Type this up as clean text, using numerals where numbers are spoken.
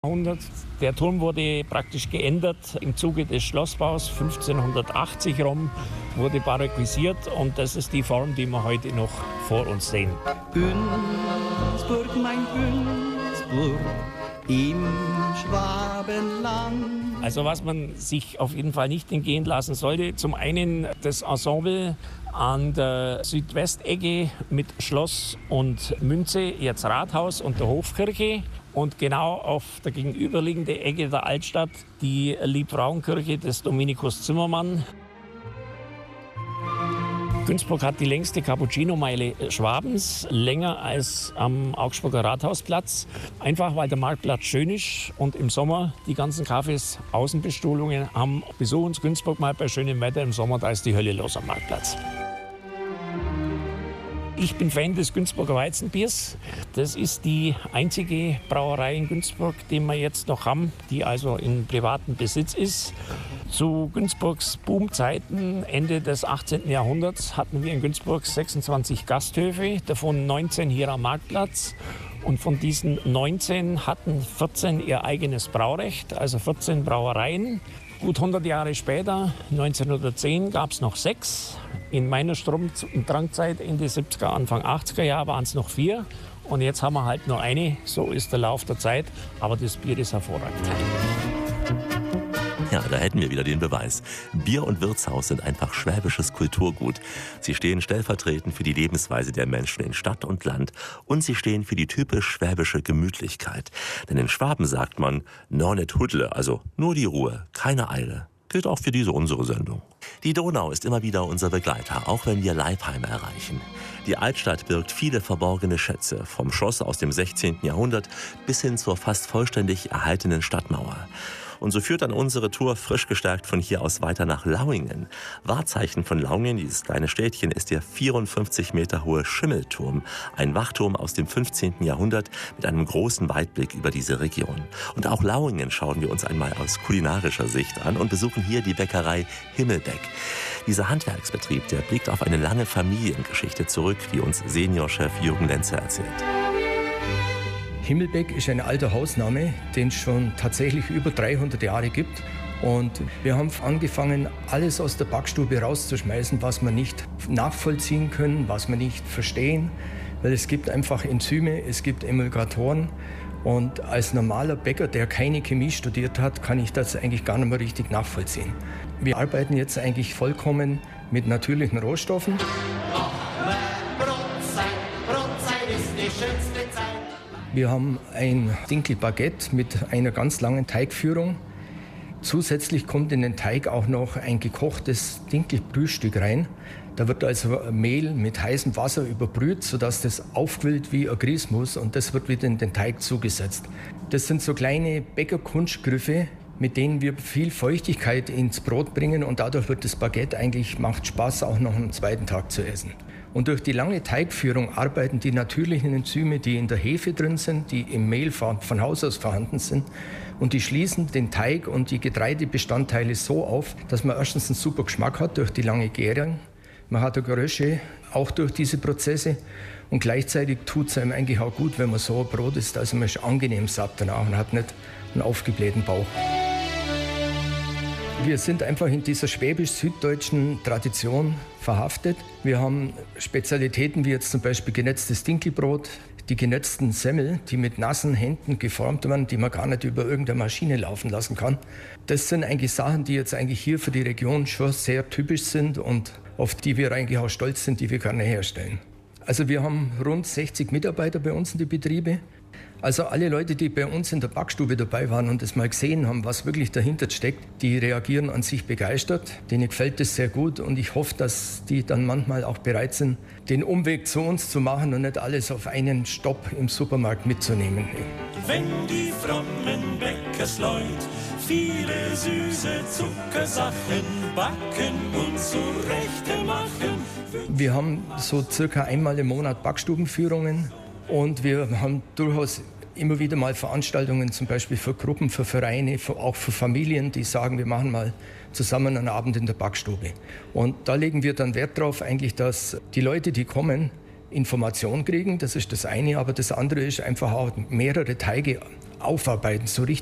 Jahrhundert. Der Turm wurde praktisch geändert im Zuge des Schlossbaus. 1580 rum wurde barockisiert und das ist die Form, die wir heute noch vor uns sehen. Günzburg, mein Günzburg, im Schwabenland. Also was man sich auf jeden Fall nicht entgehen lassen sollte, zum einen das Ensemble an der Südwestecke mit Schloss und Münze, jetzt Rathaus und der Hofkirche. Und genau auf der gegenüberliegenden Ecke der Altstadt die Liebfrauenkirche des Dominikus Zimmermann. Günzburg hat die längste Cappuccino-Meile Schwabens, länger als am Augsburger Rathausplatz. Einfach weil der Marktplatz schön ist und im Sommer die ganzen Cafés Außenbestuhlungen haben. Besuch uns Günzburg mal bei schönem Wetter im Sommer, da ist die Hölle los am Marktplatz. Ich bin Fan des Günzburger Weizenbiers. Das ist die einzige Brauerei in Günzburg, die wir jetzt noch haben, die also in privatem Besitz ist. Zu Günzburgs Boomzeiten, Ende des 18. Jahrhunderts, hatten wir in Günzburg 26 Gasthöfe, davon 19 hier am Marktplatz. Und von diesen 19 hatten 14 ihr eigenes Braurecht, also 14 Brauereien. Gut 100 Jahre später, 1910, gab es noch 6. In meiner Sturm- und Drangzeit Ende 70er, Anfang 80er Jahre waren es noch 4. Und jetzt haben wir halt nur eine. So ist der Lauf der Zeit. Aber das Bier ist hervorragend. Ja, da hätten wir wieder den Beweis. Bier und Wirtshaus sind einfach schwäbisches Kulturgut. Sie stehen stellvertretend für die Lebensweise der Menschen in Stadt und Land und sie stehen für die typisch schwäbische Gemütlichkeit. Denn in Schwaben sagt man, no net hudle, also nur die Ruhe, keine Eile. Gilt auch für diese unsere Sendung. Die Donau ist immer wieder unser Begleiter, auch wenn wir Leipheim erreichen. Die Altstadt birgt viele verborgene Schätze, vom Schloss aus dem 16. Jahrhundert bis hin zur fast vollständig erhaltenen Stadtmauer. Und so führt dann unsere Tour frisch gestärkt von hier aus weiter nach Lauingen. Wahrzeichen von Lauingen, dieses kleine Städtchen, ist der 54 Meter hohe Schimmelturm. Ein Wachturm aus dem 15. Jahrhundert mit einem großen Weitblick über diese Region. Und auch Lauingen schauen wir uns einmal aus kulinarischer Sicht an und besuchen hier die Bäckerei Himmelbeck. Dieser Handwerksbetrieb, der blickt auf eine lange Familiengeschichte zurück, wie uns Seniorchef Jürgen Lenze erzählt. Himmelbeck ist ein alter Hausname, den es schon tatsächlich über 300 Jahre gibt. Und wir haben angefangen, alles aus der Backstube rauszuschmeißen, was wir nicht nachvollziehen können, was wir nicht verstehen. Weil es gibt einfach Enzyme, es gibt Emulgatoren. Und als normaler Bäcker, der keine Chemie studiert hat, kann ich das eigentlich gar nicht mehr richtig nachvollziehen. Wir arbeiten jetzt eigentlich vollkommen mit natürlichen Rohstoffen. Wir haben ein Dinkelbaguette mit einer ganz langen Teigführung. Zusätzlich kommt in den Teig auch noch ein gekochtes Dinkelbrühstück rein. Da wird also Mehl mit heißem Wasser überbrüht, sodass das aufquillt wie ein Grießmus und das wird wieder in den Teig zugesetzt. Das sind so kleine Bäckerkunstgriffe, mit denen wir viel Feuchtigkeit ins Brot bringen und dadurch wird das Baguette eigentlich, macht Spaß, auch noch am zweiten Tag zu essen. Und durch die lange Teigführung arbeiten die natürlichen Enzyme, die in der Hefe drin sind, die im Mehl von Haus aus vorhanden sind. Und die schließen den Teig und die Getreidebestandteile so auf, dass man erstens einen super Geschmack hat durch die lange Gärung. Man hat eine Gerösche auch durch diese Prozesse. Und gleichzeitig tut es einem eigentlich auch gut, wenn man so ein Brot isst. Also man ist angenehm satt danach und hat nicht einen aufgeblähten Bauch. Wir sind einfach in dieser schwäbisch-süddeutschen Tradition verhaftet. Wir haben Spezialitäten wie jetzt zum Beispiel genetztes Dinkelbrot, die genetzten Semmel, die mit nassen Händen geformt werden, die man gar nicht über irgendeine Maschine laufen lassen kann. Das sind eigentlich Sachen, die jetzt eigentlich hier für die Region schon sehr typisch sind und auf die wir eigentlich auch stolz sind, die wir gerne herstellen. Also wir haben rund 60 Mitarbeiter bei uns in den Betrieben. Also alle Leute, die bei uns in der Backstube dabei waren und das mal gesehen haben, was wirklich dahinter steckt, die reagieren an sich begeistert. Denen gefällt das sehr gut und ich hoffe, dass die dann manchmal auch bereit sind, den Umweg zu uns zu machen und nicht alles auf einen Stopp im Supermarkt mitzunehmen. Wenn die frommen Bäckersleut viele süße Zuckersachen backen und zurechte machen. Wir haben so circa einmal im Monat Backstubenführungen. Und wir haben durchaus immer wieder mal Veranstaltungen, zum Beispiel für Gruppen, für Vereine, auch für Familien, die sagen, wir machen mal zusammen einen Abend in der Backstube. Und da legen wir dann Wert darauf, eigentlich, dass die Leute, die kommen, Information kriegen. Das ist das eine, aber das andere ist einfach auch mehrere Teige aufarbeiten, so richtig